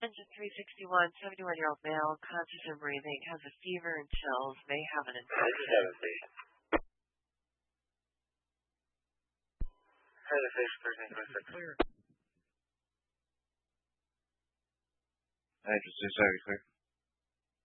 Engine 361, 71-year-old male, conscious and breathing, has a fever and chills, may have an infection. Engine 270, clear.